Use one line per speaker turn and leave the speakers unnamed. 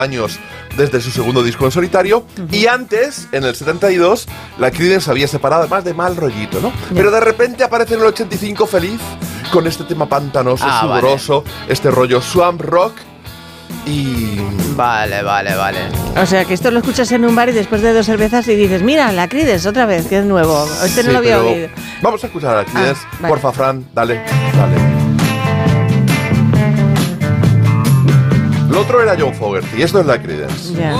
años desde su segundo disco en solitario, y antes, en el 72, la Creedence había separado, además de mal rollito, ¿no? Pero de repente aparece en el 85 feliz con este tema pantanoso, sudoroso, este rollo swamp rock. Y...
Vale.
O sea, que esto lo escuchas en un bar y después de 2 cervezas y dices, mira, la Creedence otra vez, que es nuevo. Este no lo había oído.
Vamos a escuchar a la Creedence.
Vale.
Porfa, Fran, dale. Lo otro era John Fogerty, y esto es la Creedence.
Ya.